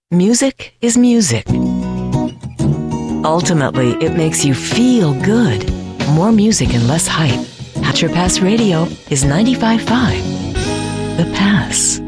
Music is music. Ultimately, it makes you feel good. More music and less hype. At Your Pass Radio is 95.5. The Pass.